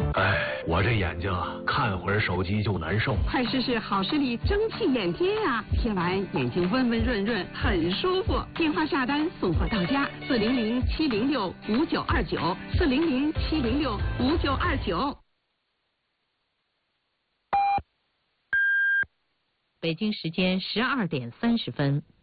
哎，我这眼睛啊，看会儿手机就难受。 快试试好视力蒸汽眼贴呀，贴完眼睛温温润润，很舒服。电话下单，送货到家，400-706-5929，400-706-5929。 北京时间12点30分。